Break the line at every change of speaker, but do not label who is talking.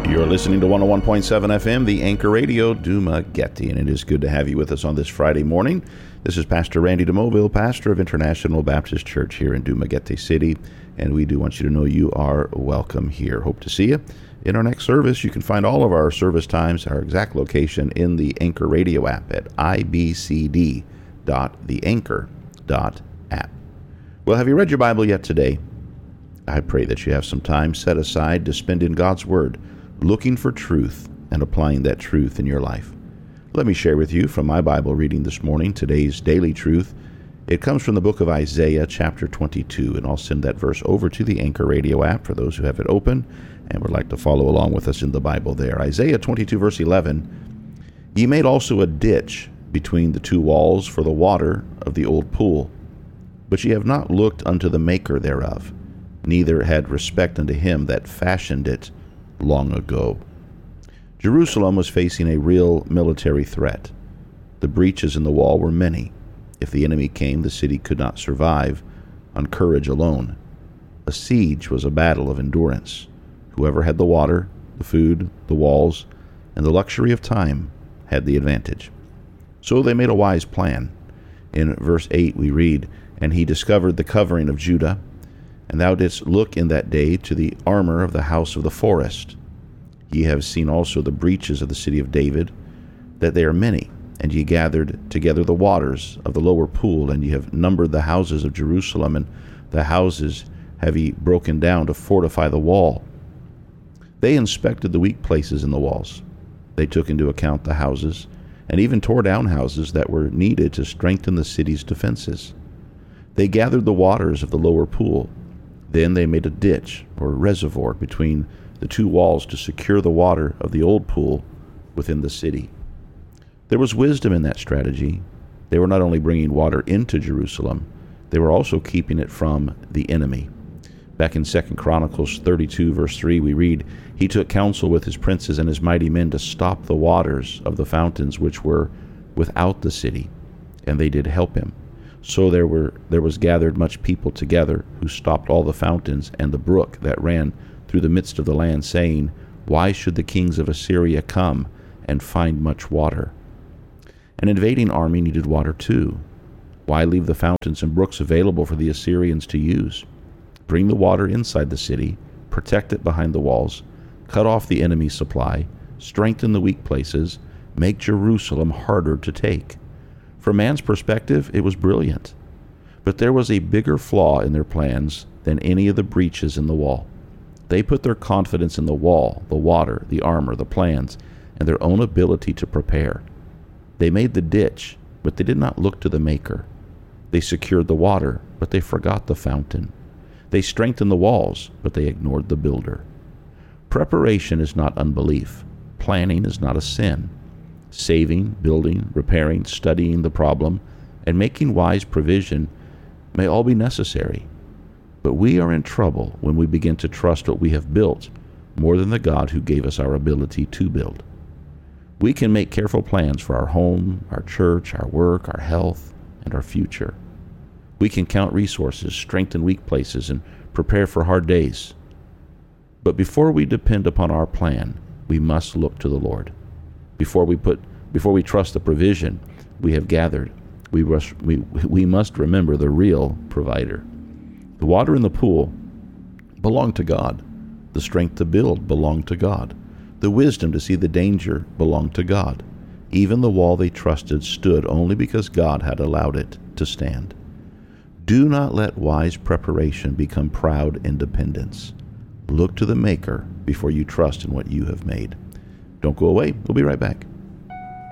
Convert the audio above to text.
You're listening to 101.7 FM, the Anchor Radio, Dumaguete, and it is good to have you with us on this Friday morning. This is Pastor Randy DeMoville, pastor of International Baptist Church here in Dumaguete City, and we do want you to know you are welcome here. Hope to see you in our next service. You can find all of our service times, our exact location, in the Anchor Radio app at ibcd.theanchor.app. Well, have you read your Bible yet today? I pray that you have some time set aside to spend in God's Word, looking for truth and applying that truth in your life. Let me share with you from my Bible reading this morning, today's daily truth. It comes from the book of Isaiah, chapter 22, and I'll send that verse over to the Anchor Radio app for those who have it open and would like to follow along with us in the Bible there. Isaiah 22, verse 11, Ye made also a ditch between the two walls for the water of the old pool, but ye have not looked unto the maker thereof, neither had respect unto him that fashioned it long ago. Jerusalem was facing a real military threat. The breaches in the wall were many. If the enemy came, the city could not survive on courage alone. A siege was a battle of endurance. Whoever had the water, the food, the walls, and the luxury of time had the advantage. So they made a wise plan. In verse 8 we read, And he discovered the covering of Judah, and thou didst look in that day to the armor of the house of the forest. Ye have seen also the breaches of the city of David, that they are many, and ye gathered together the waters of the lower pool, and ye have numbered the houses of Jerusalem, and the houses have ye broken down to fortify the wall. They inspected the weak places in the walls. They took into account the houses, and even tore down houses that were needed to strengthen the city's defenses. They gathered the waters of the lower pool. Then they made a ditch or reservoir between the two walls to secure the water of the old pool within the city. There was wisdom in that strategy. They were not only bringing water into Jerusalem, they were also keeping it from the enemy. Back in 2 Chronicles 32, verse 3, we read, He took counsel with his princes and his mighty men to stop the waters of the fountains which were without the city, and they did help him. So there was gathered much people together, who stopped all the fountains and the brook that ran through the midst of the land, saying, Why should the kings of Assyria come and find much water? An invading army needed water too. Why leave the fountains and brooks available for the Assyrians to use? Bring the water inside the city, protect it behind the walls, cut off the enemy's supply, strengthen the weak places, make Jerusalem harder to take. From man's perspective, it was brilliant. But there was a bigger flaw in their plans than any of the breaches in the wall. They put their confidence in the wall, the water, the armor, the plans, and their own ability to prepare. They made the ditch, but they did not look to the maker. They secured the water, but they forgot the fountain. They strengthened the walls, but they ignored the builder. Preparation is not unbelief. Planning is not a sin. Saving, building, repairing, studying the problem, and making wise provision may all be necessary. But we are in trouble when we begin to trust what we have built more than the God who gave us our ability to build. We can make careful plans for our home, our church, our work, our health, and our future. We can count resources, strengthen weak places, and prepare for hard days. But before we depend upon our plan, we must look to the Lord. Before we trust the provision we have gathered, we must remember the real provider. The water in the pool belonged to God. The strength to build belonged to God. The wisdom to see the danger belonged to God. Even the wall they trusted stood only because God had allowed it to stand. Do not let wise preparation become proud independence. Look to the Maker before you trust in what you have made. Don't go away. We'll be right back.